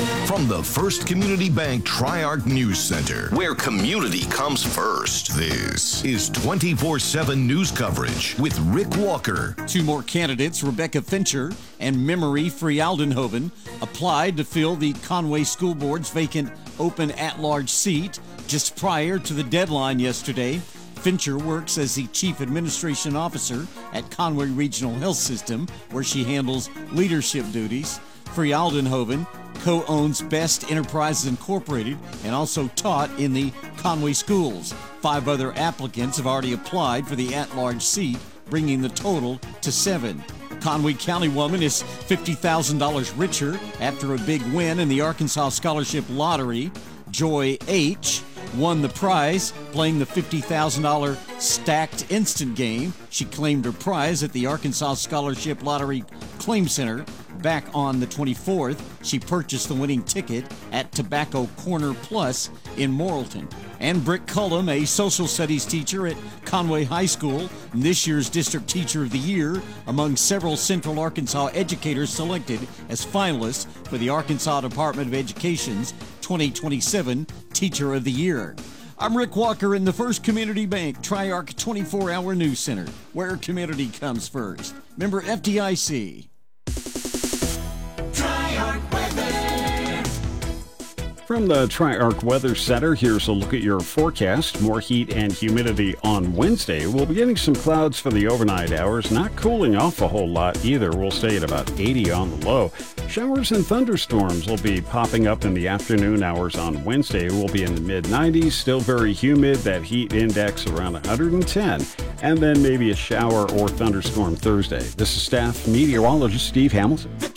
From the First Community Bank Tri-Arc News Center, where community comes first, this is 24/7 news coverage with Rick Walker. Two more candidates, Rebecca Fincher and Memory Frialdenhoven, applied to fill the Conway School Board's vacant open at-large seat just prior to the deadline yesterday. Fincher works as the Chief Administration Officer at Conway Regional Health System, where she handles leadership duties. Frialdenhoven co-owns Best Enterprises Incorporated and also taught in the Conway schools. 5 other applicants have already applied for the at-large seat, bringing the total to 7. A Conway County woman is $50,000 richer after a big win in the Arkansas Scholarship Lottery. Joy H. won the prize playing the $50,000 stacked instant game. She claimed her prize at the Arkansas Scholarship Lottery Claim Center. Back on the 24th, she purchased the winning ticket at Tobacco Corner Plus in Morrilton. And Britt Cullum, a social studies teacher at Conway High School, and this year's District Teacher of the Year, among several Central Arkansas educators selected as finalists for the Arkansas Department of Education's 2027 Teacher of the Year. I'm Rick Walker in the First Community Bank Tri-Arc 24-Hour News Center, where community comes first. Member FDIC. From the Tri-Arc Weather Center, here's a look at your forecast. More heat and humidity on Wednesday. We'll be getting some clouds for the overnight hours, not cooling off a whole lot either. We'll stay at about 80 on the low. Showers and thunderstorms will be popping up in the afternoon hours on Wednesday. We'll be in the mid-90s, still very humid, that heat index around 110, and then maybe a shower or thunderstorm Thursday. This is staff meteorologist Steve Hamilton.